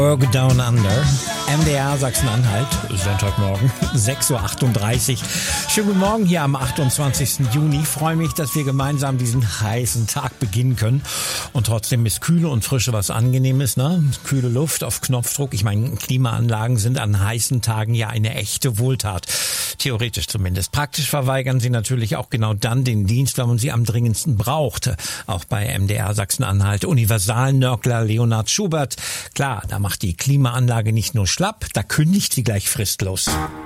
Work Down Under, MDR Sachsen-Anhalt, Sonntagmorgen, 6.38 Uhr. Schönen guten Morgen hier am 28. Juni. Ich freue mich, dass wir gemeinsam diesen heißen Tag beginnen können. Und trotzdem ist Kühle und Frische was Angenehmes, ne? Kühle Luft auf Knopfdruck. Ich meine, Klimaanlagen sind an heißen Tagen ja eine echte Wohltat. Theoretisch zumindest. Praktisch verweigern sie natürlich auch genau dann den Dienst, wenn man sie am dringendsten braucht. Auch bei MDR Sachsen-Anhalt. Universalnörgler Leonhard Schubert. Klar, da macht die Klimaanlage nicht nur schlapp, da kündigt sie gleich fristlos.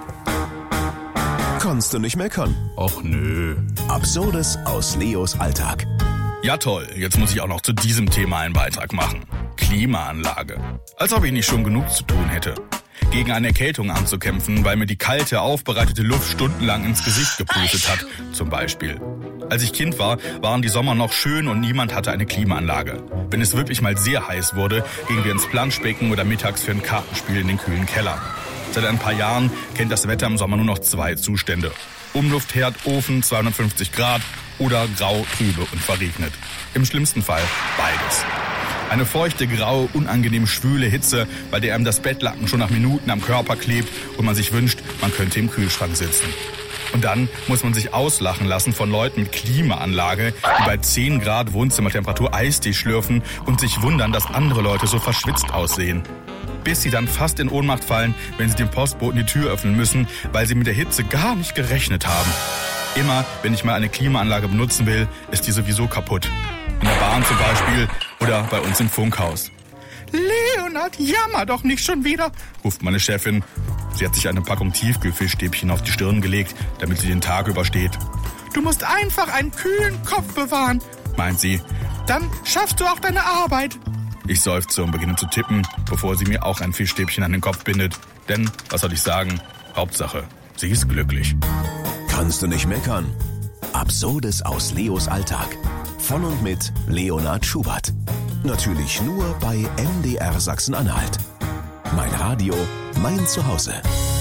Kannst du nicht meckern? Och nö. Absurdes aus Leos Alltag. Ja toll, jetzt muss ich auch noch zu diesem Thema einen Beitrag machen. Klimaanlage. Als ob ich nicht schon genug zu tun hätte. Gegen eine Erkältung anzukämpfen, weil mir die kalte, aufbereitete Luft stundenlang ins Gesicht gepustet hat, zum Beispiel. Als ich Kind war, waren die Sommer noch schön und niemand hatte eine Klimaanlage. Wenn es wirklich mal sehr heiß wurde, gingen wir ins Planschbecken oder mittags für ein Kartenspiel in den kühlen Keller. Seit ein paar Jahren kennt das Wetter im Sommer nur noch zwei Zustände. Umluftherd, Ofen, 250 Grad oder grau, trübe und verregnet. Im schlimmsten Fall beides. Eine feuchte, graue, unangenehm schwüle Hitze, bei der einem das Bettlaken schon nach Minuten am Körper klebt und man sich wünscht, man könnte im Kühlschrank sitzen. Und dann muss man sich auslachen lassen von Leuten mit Klimaanlage, die bei 10 Grad Wohnzimmertemperatur Eistee schlürfen und sich wundern, dass andere Leute so verschwitzt aussehen. Bis sie dann fast in Ohnmacht fallen, wenn sie dem Postboten die Tür öffnen müssen, weil sie mit der Hitze gar nicht gerechnet haben. Immer, wenn ich mal eine Klimaanlage benutzen will, ist die sowieso kaputt. In der Bahn zum Beispiel oder bei uns im Funkhaus. Leonhard, jammer doch nicht schon wieder, ruft meine Chefin. Sie hat sich eine Packung Tiefkühlfischstäbchen auf die Stirn gelegt, damit sie den Tag übersteht. Du musst einfach einen kühlen Kopf bewahren, meint sie. Dann schaffst du auch deine Arbeit. Ich seufze und beginne zu tippen, bevor sie mir auch ein Fischstäbchen an den Kopf bindet. Denn, was soll ich sagen, Hauptsache, sie ist glücklich. Kannst du nicht meckern? Absurdes aus Leos Alltag. Von und mit Leonhard Schubert. Natürlich nur bei MDR Sachsen-Anhalt. Mein Radio, mein Zuhause.